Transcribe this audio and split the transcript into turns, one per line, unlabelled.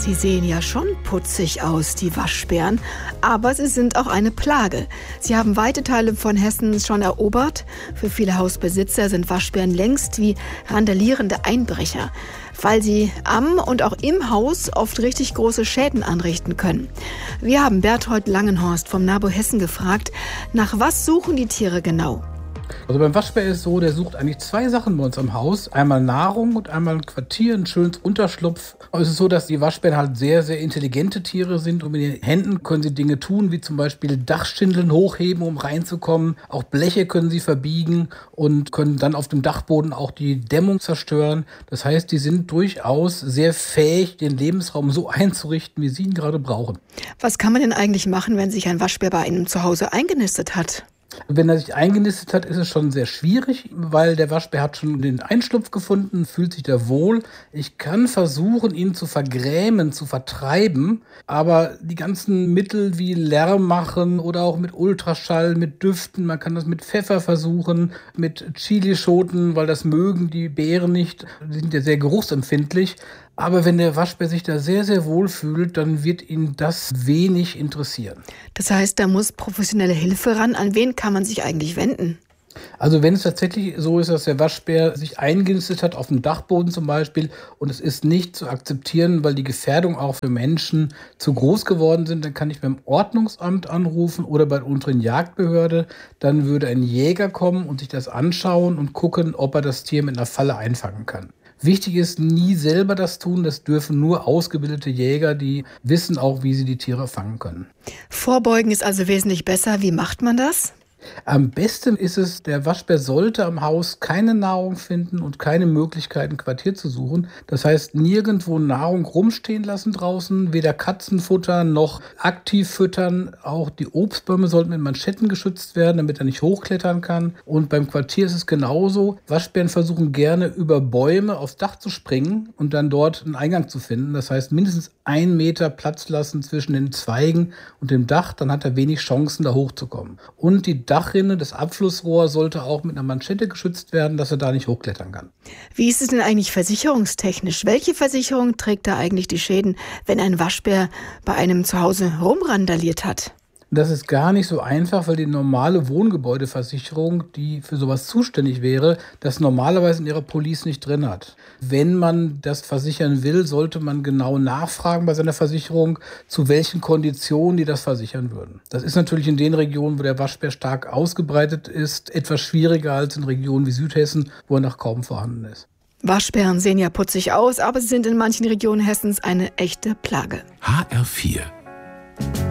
Sie sehen ja schon putzig aus, die Waschbären, aber sie sind auch eine Plage. Sie haben weite Teile von Hessen schon erobert. Für viele Hausbesitzer sind Waschbären längst wie randalierende Einbrecher, weil sie am und auch im Haus oft richtig große Schäden anrichten können. Wir haben Berthold Langenhorst vom NABU Hessen gefragt, nach was suchen die Tiere genau?
Also beim Waschbär ist es so, der sucht eigentlich zwei Sachen bei uns am Haus. Einmal Nahrung und einmal ein Quartier, ein schönes Unterschlupf. Aber es ist so, dass die Waschbären halt sehr, sehr intelligente Tiere sind. Und mit den Händen können sie Dinge tun, wie zum Beispiel Dachschindeln hochheben, um reinzukommen. Auch Bleche können sie verbiegen und können dann auf dem Dachboden auch die Dämmung zerstören. Das heißt, die sind durchaus sehr fähig, den Lebensraum so einzurichten, wie sie ihn gerade brauchen.
Was kann man denn eigentlich machen, wenn sich ein Waschbär bei einem zu Hause eingenistet hat?
Wenn er sich eingenistet hat, ist es schon sehr schwierig, weil der Waschbär hat schon den Einschlupf gefunden, fühlt sich da wohl. Ich kann versuchen, ihn zu vergrämen, zu vertreiben, aber die ganzen Mittel wie Lärm machen oder auch mit Ultraschall, mit Düften, man kann das mit Pfeffer versuchen, mit Chilischoten, weil das mögen die Bären nicht, die sind ja sehr geruchsempfindlich. Aber wenn der Waschbär sich da sehr, sehr wohl fühlt, dann wird ihn das wenig interessieren.
Das heißt, da muss professionelle Hilfe ran. An wen kann man sich eigentlich wenden?
Also wenn es tatsächlich so ist, dass der Waschbär sich eingenistet hat, auf dem Dachboden zum Beispiel, und es ist nicht zu akzeptieren, weil die Gefährdung auch für Menschen zu groß geworden sind, dann kann ich beim Ordnungsamt anrufen oder bei der unteren Jagdbehörde. Dann würde ein Jäger kommen und sich das anschauen und gucken, ob er das Tier mit einer Falle einfangen kann. Wichtig ist, nie selber das tun. Das dürfen nur ausgebildete Jäger, die wissen auch, wie sie die Tiere fangen können.
Vorbeugen ist also wesentlich besser. Wie macht man das?
Am besten ist es, der Waschbär sollte am Haus keine Nahrung finden und keine Möglichkeit, ein Quartier zu suchen. Das heißt, nirgendwo Nahrung rumstehen lassen draußen, weder Katzen futtern noch aktiv füttern. Auch die Obstbäume sollten mit Manschetten geschützt werden, damit er nicht hochklettern kann. Und beim Quartier ist es genauso. Waschbären versuchen gerne über Bäume aufs Dach zu springen und dann dort einen Eingang zu finden. Das heißt, mindestens 1 Meter Platz lassen zwischen den Zweigen und dem Dach, dann hat er wenig Chancen, da hochzukommen. Und die Dachrinne, das Abflussrohr sollte auch mit einer Manschette geschützt werden, dass er da nicht hochklettern kann.
Wie ist es denn eigentlich versicherungstechnisch? Welche Versicherung trägt da eigentlich die Schäden, wenn ein Waschbär bei einem zu Hause rumrandaliert hat?
Das ist gar nicht so einfach, weil die normale Wohngebäudeversicherung, die für sowas zuständig wäre, das normalerweise in ihrer Police nicht drin hat. Wenn man das versichern will, sollte man genau nachfragen bei seiner Versicherung, zu welchen Konditionen die das versichern würden. Das ist natürlich in den Regionen, wo der Waschbär stark ausgebreitet ist, etwas schwieriger als in Regionen wie Südhessen, wo er noch kaum vorhanden ist.
Waschbären sehen ja putzig aus, aber sie sind in manchen Regionen Hessens eine echte Plage.
HR4